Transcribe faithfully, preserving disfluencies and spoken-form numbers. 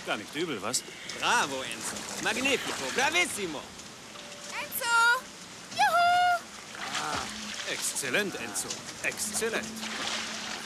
Gar nicht übel, was? Bravo, Enzo. Magnifico. Bravissimo. Enzo! Juhu! Ah, exzellent, Enzo. Exzellent.